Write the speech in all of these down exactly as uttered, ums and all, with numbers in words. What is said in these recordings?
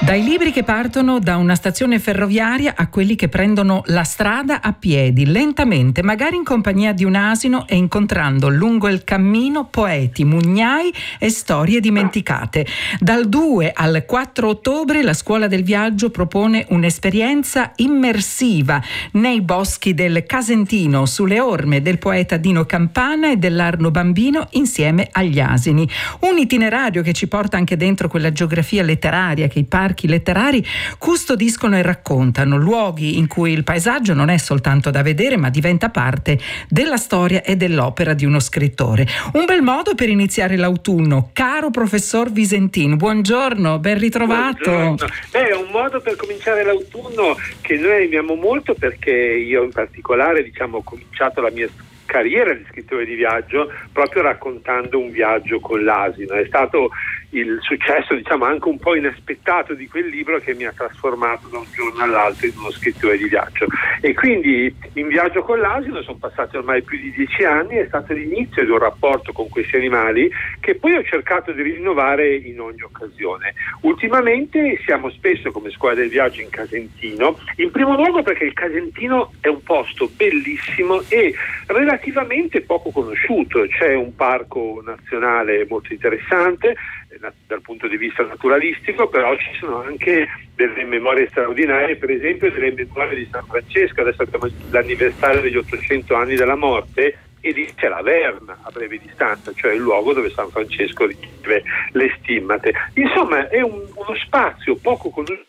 Dai libri che partono da una stazione ferroviaria a quelli che prendono la strada a piedi, lentamente, magari in compagnia di un asino e incontrando lungo il cammino poeti, mugnai e storie dimenticate. Dal due al quattro ottobre la Scuola del Viaggio propone un'esperienza immersiva nei boschi del Casentino, sulle orme del poeta Dino Campana e dell'Arno Bambino insieme agli asini. Un itinerario che ci porta anche dentro quella geografia letteraria che i parchi letterari custodiscono e raccontano, luoghi in cui il paesaggio non è soltanto da vedere ma diventa parte della storia e dell'opera di uno scrittore. Un bel modo per iniziare l'autunno, caro professor Visentin, buongiorno, ben ritrovato. Buongiorno. Beh, è un modo per cominciare l'autunno che noi amiamo molto, perché io in particolare diciamo ho cominciato la mia carriera di scrittore di viaggio proprio raccontando un viaggio con l'asino. È stato il successo diciamo anche un po' inaspettato di quel libro che mi ha trasformato da un giorno all'altro in uno scrittore di viaggio, e quindi in Viaggio con l'asino sono passati ormai più di dieci anni. È stato l'inizio di un rapporto con questi animali che poi ho cercato di rinnovare in ogni occasione. Ultimamente siamo spesso come Scuola del Viaggio in Casentino, in primo luogo perché il Casentino è un posto bellissimo e relativamente poco conosciuto. C'è un parco nazionale molto interessante dal punto di vista naturalistico, però ci sono anche delle memorie straordinarie, per esempio delle memorie di San Francesco. Adesso abbiamo l'anniversario degli ottocento anni della morte e lì c'è la Verna a breve distanza, cioè il luogo dove San Francesco riceve le stimmate. Insomma è un, uno spazio poco conosciuto,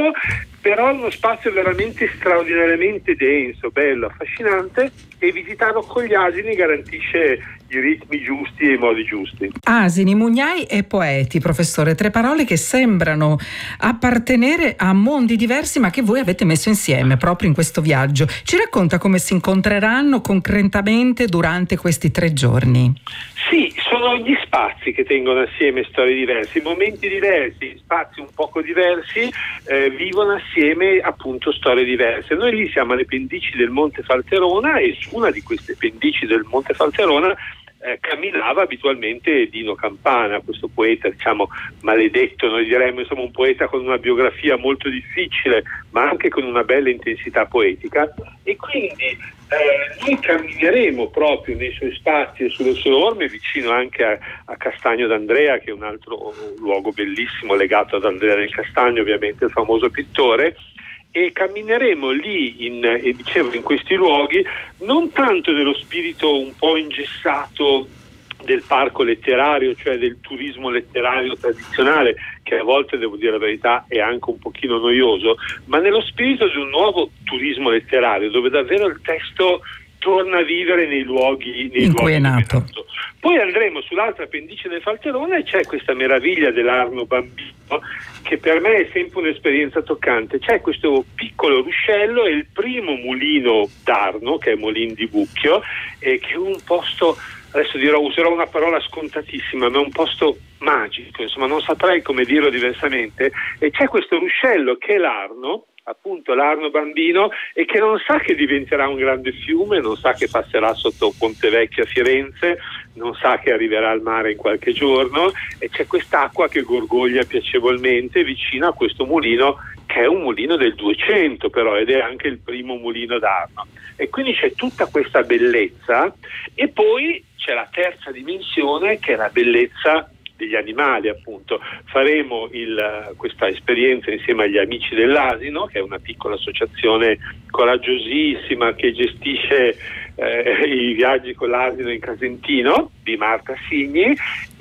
però uno spazio veramente straordinariamente denso, bello, affascinante, e visitarlo con gli asini garantisce i ritmi giusti e i modi giusti. Asini, mugnai e poeti, professore, tre parole che sembrano appartenere a mondi diversi ma che voi avete messo insieme proprio in questo viaggio. Ci racconta come si incontreranno concretamente durante questi tre giorni? Sì, sono gli spazi che tengono assieme storie diverse, momenti diversi, spazi un poco diversi, eh, vivono assieme appunto storie diverse. Noi lì siamo alle pendici del Monte Falterona e su una di queste pendici del Monte Falterona Eh, camminava abitualmente Dino Campana, questo poeta diciamo maledetto, noi diremmo, insomma un poeta con una biografia molto difficile ma anche con una bella intensità poetica, e quindi eh, noi cammineremo proprio nei suoi spazi e sulle sue orme, vicino anche a, a Castagno d'Andrea, che è un altro luogo bellissimo legato ad Andrea del Castagno, ovviamente il famoso pittore. E cammineremo lì in, e dicevo in questi luoghi non tanto nello spirito un po' ingessato del parco letterario, cioè del turismo letterario tradizionale, che a volte, devo dire la verità, è anche un pochino noioso, ma nello spirito di un nuovo turismo letterario dove davvero il testo torna a vivere nei luoghi nei in cui è nato. Poi andremo sull'altra pendice del Falterona e c'è questa meraviglia dell'Arno Bambino che per me è sempre un'esperienza toccante. C'è questo piccolo ruscello e il primo mulino d'Arno, che è Molin di Bucchio, e che è un posto, adesso dirò, userò una parola scontatissima, ma è un posto magico, insomma non saprei come dirlo diversamente, e c'è questo ruscello che è l'Arno, appunto l'Arno Bambino, e che non sa che diventerà un grande fiume, non sa che passerà sotto Ponte Vecchio a Firenze, non sa che arriverà al mare in qualche giorno, e c'è quest'acqua che gorgoglia piacevolmente vicino a questo mulino, che è un mulino del duecento però, ed è anche il primo mulino d'Arno, e quindi c'è tutta questa bellezza. E poi c'è la terza dimensione, che è la bellezza degli animali, appunto. Faremo il, questa esperienza insieme agli Amici dell'Asino, che è una piccola associazione coraggiosissima che gestisce eh, i viaggi con l'asino in Casentino, di Marta Signi,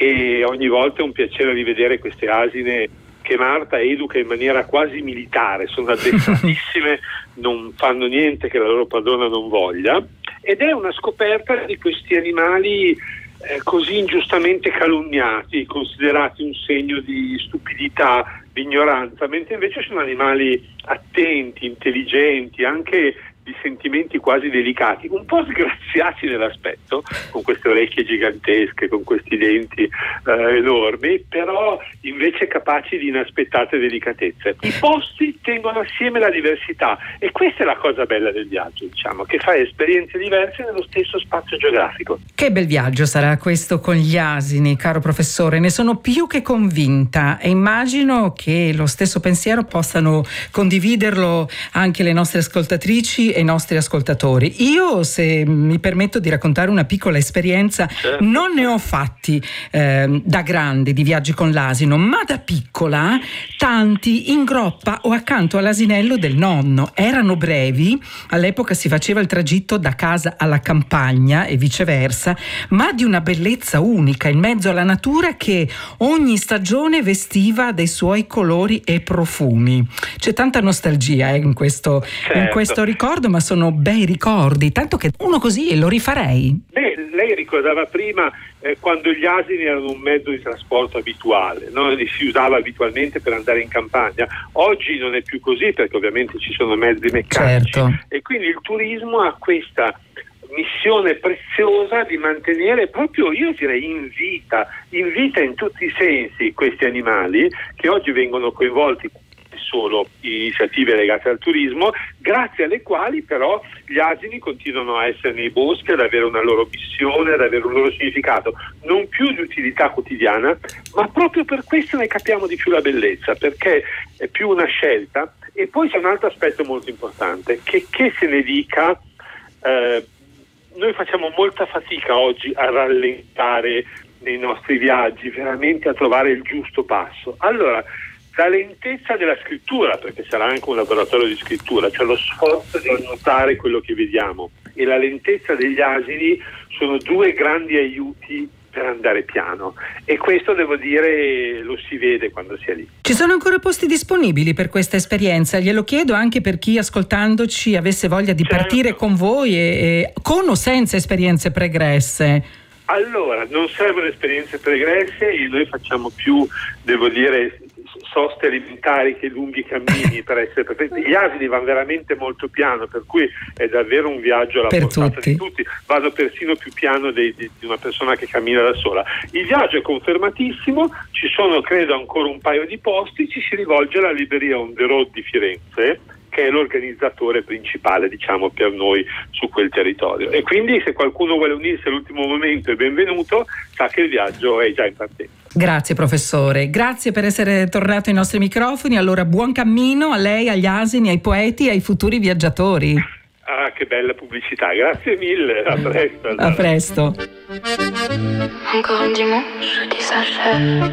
e ogni volta è un piacere rivedere queste asine che Marta educa in maniera quasi militare, sono addestratissime, non fanno niente che la loro padrona non voglia, ed è una scoperta di questi animali Eh, così ingiustamente calunniati, considerati un segno di stupidità, di ignoranza, mentre invece sono animali attenti, intelligenti, anche di sentimenti quasi delicati, un po' sgraziati nell'aspetto, con queste orecchie gigantesche, con questi denti eh, enormi, però invece capaci di inaspettate delicatezze. I posti tengono assieme la diversità e questa è la cosa bella del viaggio, diciamo, che fa esperienze diverse nello stesso spazio geografico. Che bel viaggio sarà questo con gli asini, caro professore, ne sono più che convinta e immagino che lo stesso pensiero possano condividerlo anche le nostre ascoltatrici e i nostri ascoltatori. Io, se mi permetto di raccontare una piccola esperienza, certo. non ne ho fatti eh, da grande di viaggi con l'asino, ma da piccola tanti in groppa o accanto all'asinello del nonno. Erano brevi, all'epoca si faceva il tragitto da casa alla campagna e viceversa, ma di una bellezza unica in mezzo alla natura che ogni stagione vestiva dei suoi colori e profumi. C'è tanta nostalgia eh, in questo, certo. in questo ricordo, ma sono bei ricordi, tanto che uno così lo rifarei. Beh, lei ricordava prima eh, quando gli asini erano un mezzo di trasporto abituale, no? Li si usava abitualmente per andare in campagna. Oggi non è più così perché ovviamente ci sono mezzi meccanici, certo. e quindi il turismo ha questa missione preziosa di mantenere proprio, io direi, in vita, in vita in tutti i sensi questi animali che oggi vengono coinvolti solo in iniziative legate al turismo, grazie alle quali però gli asini continuano a essere nei boschi, ad avere una loro missione, ad avere un loro significato, non più di utilità quotidiana, ma proprio per questo ne capiamo di più la bellezza, perché è più una scelta. E poi c'è un altro aspetto molto importante, che che se ne dica, eh, noi facciamo molta fatica oggi a rallentare nei nostri viaggi, veramente a trovare il giusto passo. Allora, la lentezza della scrittura, perché sarà anche un laboratorio di scrittura, cioè lo sforzo di annotare quello che vediamo, e la lentezza degli asini sono due grandi aiuti per andare piano, e questo, devo dire, lo si vede quando si è lì. Ci sono ancora posti disponibili per questa esperienza? Glielo chiedo anche per chi, ascoltandoci, avesse voglia di certo. partire con voi, e, e, con o senza esperienze pregresse. Allora, non servono esperienze pregresse, e noi facciamo più, devo dire, soste alimentari che lunghi cammini per essere perfetti. Gli asini vanno veramente molto piano, per cui è davvero un viaggio alla per portata tutti. di tutti, vanno persino più piano di, di, di una persona che cammina da sola. Il viaggio è confermatissimo, ci sono credo ancora un paio di posti, ci si rivolge alla libreria On The Road di Firenze, che è l'organizzatore principale, diciamo, per noi su quel territorio, e quindi se qualcuno vuole unirsi all'ultimo momento è benvenuto, sa che il viaggio è già in partenza. Grazie professore, grazie per essere tornato ai nostri microfoni. Allora, buon cammino a lei, agli asini, ai poeti e ai futuri viaggiatori. Ah, che bella pubblicità, grazie mille, a presto. Allora. A presto. Encore un dimanche, je dis ça cher.